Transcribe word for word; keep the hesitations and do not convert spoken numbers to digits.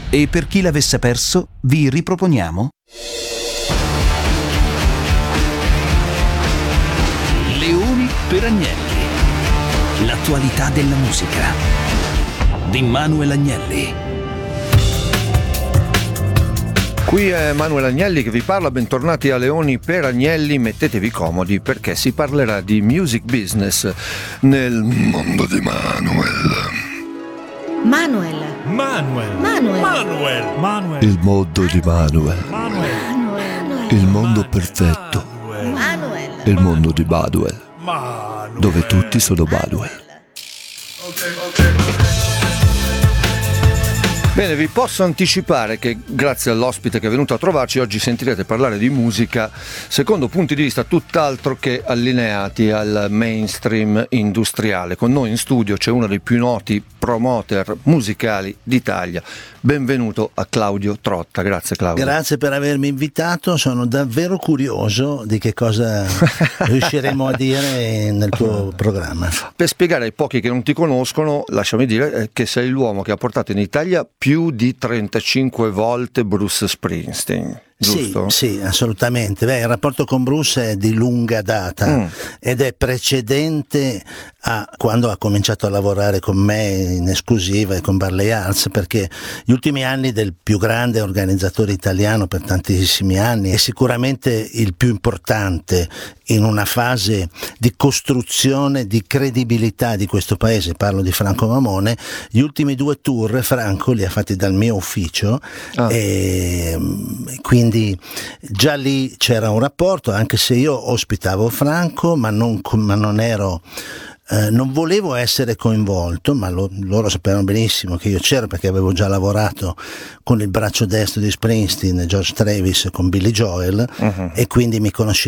E per chi l'avesse perso, vi riproponiamo Leoni per Agnelli. L'attualità della musica di Manuel Agnelli. Qui è Manuel Agnelli che vi parla, bentornati a Leoni per Agnelli, mettetevi comodi perché si parlerà di music business nel mondo di Manuel. Manuel. Manuel. Manuel. Manuel. Manuel. Il mondo di Manuel. Manuel. Il mondo perfetto. Manuel. Il mondo di Manuel. Manuel. Dove tutti sono Manuel. Ok, ok. Bene, vi posso anticipare che grazie all'ospite che è venuto a trovarci oggi sentirete parlare di musica secondo punti di vista tutt'altro che allineati al mainstream industriale. Con noi in studio c'è uno dei più noti promoter musicali d'Italia. Benvenuto a Claudio Trotta. Grazie Claudio. Grazie per avermi invitato, sono davvero curioso di che cosa riusciremo a dire nel tuo programma. Per spiegare ai pochi che non ti conoscono, lasciami dire che sei l'uomo che ha portato in Italia più di trentacinque volte Bruce Springsteen. Giusto? Sì, sì, assolutamente. Beh, il rapporto con Bruce è di lunga data mm. ed è precedente a quando ha cominciato a lavorare con me in esclusiva e con Barley Arts, perché gli ultimi anni del più grande organizzatore italiano per tantissimi anni e sicuramente il più importante in una fase di costruzione di credibilità di questo paese, parlo di Franco Mamone. Gli ultimi due tour Franco li ha fatti dal mio ufficio ah. e quindi Quindi già lì c'era un rapporto, anche se io ospitavo Franco, ma non, ma non ero, eh, non volevo essere coinvolto, ma lo, loro sapevano benissimo che io c'ero perché avevo già lavorato con il braccio destro di Springsteen, George Travis, con Billy Joel, uh-huh. e quindi mi conoscevano.